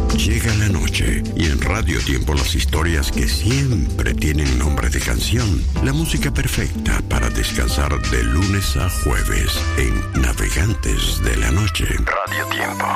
Llega la noche y en Radio Tiempo las historias que siempre tienen nombre de canción. La música perfecta para descansar de lunes a jueves en Navegantes de la Noche. Radio Tiempo.